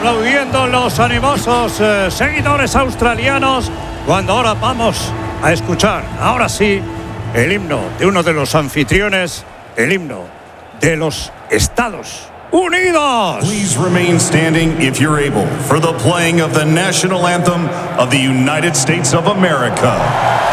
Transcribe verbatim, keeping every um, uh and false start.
aplaudiendo los animosos eh, seguidores australianos cuando ahora vamos a escuchar, ahora sí, el himno de uno de los anfitriones, el himno de los Estados Unidos. Please remain standing if you're able for the playing of the national anthem of the United States of America.